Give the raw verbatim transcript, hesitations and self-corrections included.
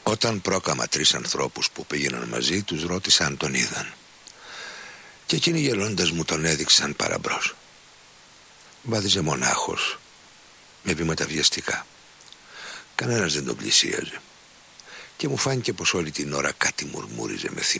Όταν πρόκαμα τρεις ανθρώπους που πήγαιναν μαζί, τους ρώτησα αν τον είδαν, και εκείνοι γελώντας μου τον έδειξαν παραμπρός. Βάδιζε μονάχος, με βήματα βιαστικά. Κανένας δεν τον πλησίαζε, και μου φάνηκε πως όλη την ώρα κάτι μουρμούριζε με θυμό.